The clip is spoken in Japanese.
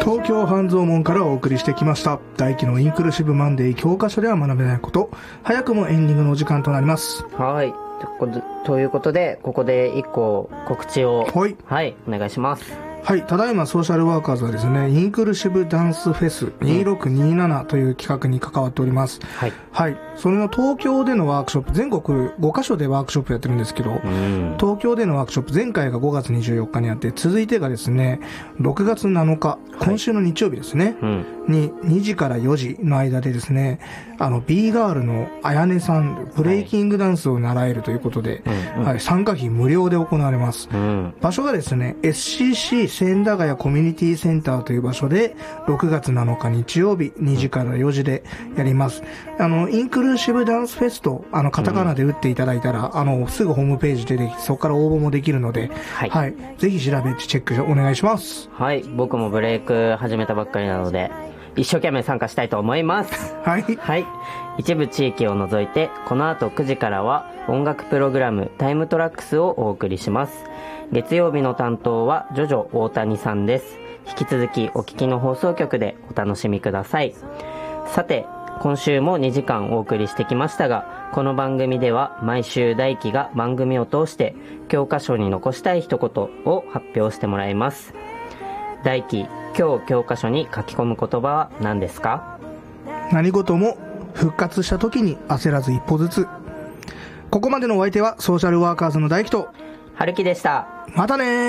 東京半蔵門からお送りしてきました大輝のインクルーシブマンデー教科書では学べないこと、早くもエンディングのお時間となります。 はい、ということでここで1個告知をはい、お願いします。 はい、ただいまソーシャルワーカーズはですね、インクルーシブダンスフェス2627という企画に関わっております。はい。はい。それの東京でのワークショップ、全国5カ所でワークショップやってるんですけど、東京でのワークショップ、前回が5月24日にあって、続いてがですね、6月7日、今週の日曜日ですね、に2時から4時の間でですね、B ガールのあやねさん、ブレイキングダンスを習えるということで、はい、参加費無料で行われます。場所がですね、SCC 千駄ヶ谷コミュニティセンターという場所で、6月7日日曜日2時から4時でやります。インクルーシブダンスフェスト、カタカナで打っていただいたら、すぐホームページ出てきて、そこから応募もできるので、はい。はい。ぜひ調べてチェックお願いします。 はい。僕もブレイク始めたばっかりなので、一生懸命参加したいと思います。 はい。 はい。一部地域を除いて、この後9時からは音楽プログラムタイムトラックスをお送りします。月曜日の担当はジョジョ大谷さんです。引き続きお聞きの放送局でお楽しみください。さて、今週も2時間お送りしてきましたが、この番組では毎週大輝が番組を通して教科書に残したい一言を発表してもらいます。大輝、今日教科書に書き込む言葉は何ですか？ 何事も復活した時に焦らず一歩ずつ。ここまでのお相手はソーシャルワーカーズの大輝と春樹でした。 またねー。